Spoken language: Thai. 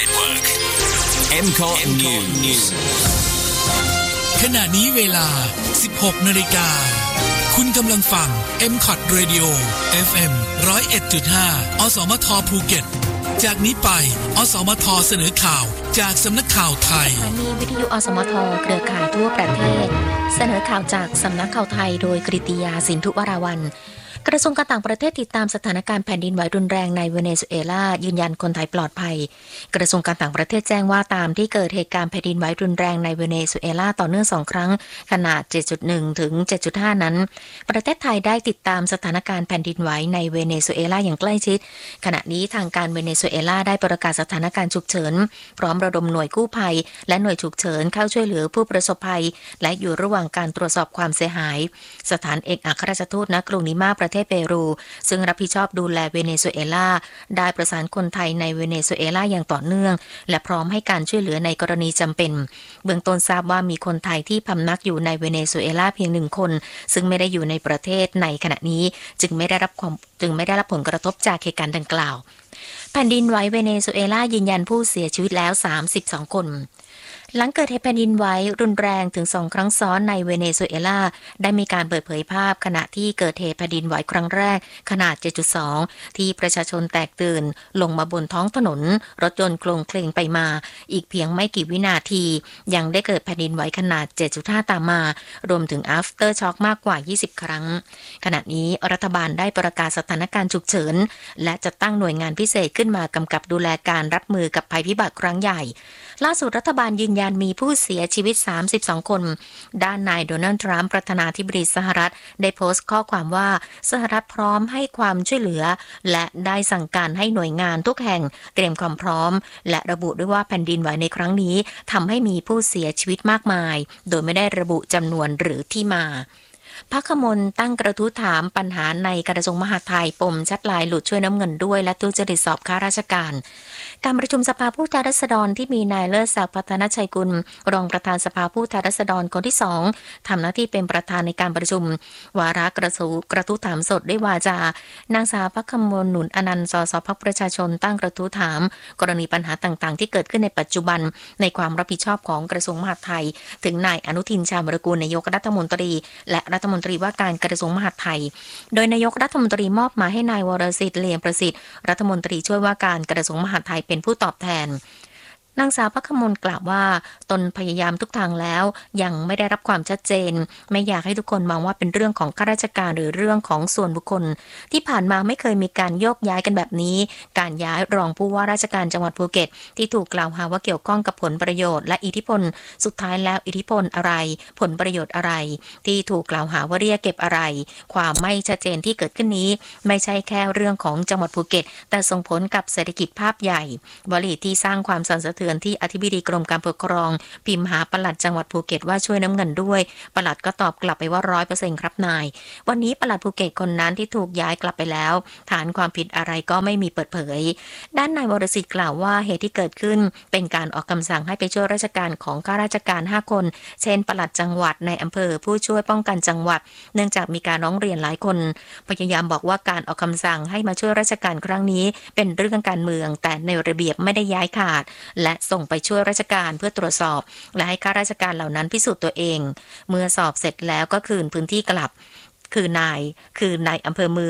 Network. MCOT News. ขณะนี้เวลา 16 นาฬิกาคุณกำลังฟัง MCOT Radio FM 101.5 อสมทภูเก็ตจากนี้ไปอสมทเสนอข่าวจากสำนักข่าวไทยสถานีวิทยุอสมทเครือข่ายทั่วประเทศเสนอข่าวจากสำนักข่าวไทยโดยกฤติยาสินธุวราวัลย์กระทรวงการต่างประเทศติดตามสถานการณ์แผ่นดินไหวรุนแรงในเวเนซุเอลายืนยันคนไทยปลอดภัยกระทรวงการต่างประเทศแจ้งว่าตามที่เกิดเหตุการณ์แผ่นดินไหวรุนแรงในเวเนซุเอลาต่อเนื่อง2ครั้งขนาด 7.1 ถึง 7.5 นั้นประเทศไทยได้ติดตามสถานการณ์แผ่นดินไหวในเวเนซุเอลาอย่างใกล้ชิดขณะนี้ทางการเวเนซุเอลาได้ประกาศสถานการณ์ฉุกเฉินพร้อมระดมหน่วยกู้ภัยและหน่วยฉุกเฉินเข้าช่วยเหลือผู้ประสบภัยและอยู่ระหว่างการตรวจสอบความเสียหายสถานเอกอัครราชทูตณกรุงลิมาประเทศเปรูซึ่งรับผิดชอบดูแลเวเนซุเอลาได้ประสานคนไทยในเวเนซุเอลาอย่างต่อเนื่องและพร้อมให้การช่วยเหลือในกรณีจำเป็นเบื้องต้นทราบว่ามีคนไทยที่พำนักอยู่ในเวเนซุเอลาเพียง1คนซึ่งไม่ได้อยู่ในประเทศในขณะนี้จึงไม่ได้รับผลกระทบจากเหตุการณ์ดังกล่าวแผ่นดินไหวเวเนซุเอลายืนยันผู้เสียชีวิตแล้ว32คนหลังเกิดเหตุแผ่นดินไหวรุนแรงถึง2ครั้งซ้อนในเวเนซุเอลาได้มีการเปิดเผยภาพขณะที่เกิดเหตุแผ่นดินไหวครั้งแรกขนาด 7.2 ที่ประชาชนแตกตื่นลงมาบนท้องถนนรถยนต์โคลงเคลงไปมาอีกเพียงไม่กี่วินาทียังได้เกิดแผ่นดินไหวขนาด 7.5 ตามมารวมถึง after shock มากกว่า20ครั้งขณะนี้รัฐบาลได้ประกาศสถานการณ์ฉุกเฉินและจะตั้งหน่วยงานพิเศษขึ้นมากำกับดูแลการรับมือกับภัยพิบัติครั้งใหญ่ล่าสุดรัฐบาลยืนยันมีผู้เสียชีวิต32คนด้านนายโดนัลด์ทรัมป์ประธานาธิบดีสหรัฐได้โพสต์ข้อความว่าสหรัฐพร้อมให้ความช่วยเหลือและได้สั่งการให้หน่วยงานทุกแห่งเตรียมความพร้อมและระบุด้วยว่าแผ่นดินไหวในครั้งนี้ทำให้มีผู้เสียชีวิตมากมายโดยไม่ได้ระบุจำนวนหรือที่มาพรรคมนตั้งกระทู้ถามปัญหาในกระทรวงมหาดไทยปมแชทไลน์หลุดช่วยน้ำเงินด้วยและทุจริตสอบข้าราชการการประชุมสภาผู้แทนราษฎรที่มีนายเลิศศักดิ์พัฒนชัยกุลรองประธานสภาผู้แทนราษฎรคนที่2ทำหน้าที่เป็นประธานในการประชุมวาระกระทู้ถามสดด้วยวาจานางสาวพรรคมนหนุนอนันต์สสพรรคประชาชนตั้งกระทู้ถามกรณีปัญหาต่างๆที่เกิดขึ้นในปัจจุบันในความรับผิดชอบของกระทรวงมหาดไทยถึงนายอนุทินชาญวิรากูลนายกรัฐมนตรีและรัฐมนตรีว่าการกระทรวงมหาดไทยโดยนายกรัฐมนตรีมอบหมายให้นายวรสิทธิ์เลียมประสิทธิ์รัฐมนตรีช่วยว่าการกระทรวงมหาดไทยเป็นผู้ตอบแทนนางสาวพรรคมนกล่าวว่าตนพยายามทุกทางแล้วยังไม่ได้รับความชัดเจนไม่อยากให้ทุกคนมองว่าเป็นเรื่องของข้าราชการหรือเรื่องของส่วนบุคคลที่ผ่านมาไม่เคยมีการโยกย้ายกันแบบนี้การย้ายรองผู้ว่าราชการจังหวัดภูเก็ตที่ถูกกล่าวหาว่าเกี่ยวข้องกับผลประโยชน์และอิทธิพลสุดท้ายแล้วอิทธิพลอะไรผลประโยชน์อะไรที่ถูกกล่าวหาว่าเรียกเก็บอะไรความไม่ชัดเจนที่เกิดขึ้นนี้ไม่ใช่แค่เรื่องของจังหวัดภูเก็ตแต่ส่งผลกับเศรษฐกิจภาพใหญ่วลีที่สร้างความสั่นสะเทือนที่อธิบดีกรมการปกครองพิมพ์หาปลัดจังหวัดภูเก็ตว่าช่วยน้ำเงินด้วยปลัดก็ตอบกลับไปว่า 100% ครับนายวันนี้ปลัดภูเก็ตคนนั้นที่ถูกย้ายกลับไปแล้วฐานความผิดอะไรก็ไม่มีเปิดเผยด้านนายวรสิทธิ์กล่าวว่าเหตุที่เกิดขึ้นเป็นการออกคำสั่งให้ไปช่วยราชการของข้าราชการ5คนเช่นปลัดจังหวัดในอำเภอผู้ช่วยป้องกันจังหวัดเนื่องจากมีการร้องเรียนหลายคนพยายามบอกว่าการออกคำสั่งให้มาช่วยราชการครั้งนี้เป็นเรื่องการเมืองแต่ในระเบียบไม่ได้ย้ายขาดและส่งไปช่วยราชการเพื่อตรวจสอบและให้ข้าราชการเหล่านั้นพิสูจน์ตัวเองเมื่อสอบเสร็จแล้วก็คืนพื้นที่กลับคือนายอำเภอเมือง